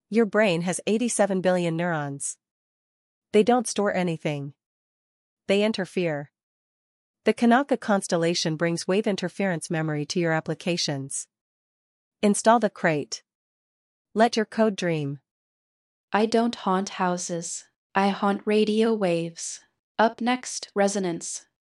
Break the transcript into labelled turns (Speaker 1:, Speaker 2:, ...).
Speaker 1: Your brain has 87 billion neurons. They don't store anything. They interfere. The Kanaka constellation brings wave interference memory to your applications. Install the crate. Let your code dream.
Speaker 2: I don't haunt houses. I haunt radio waves. Up next, resonance.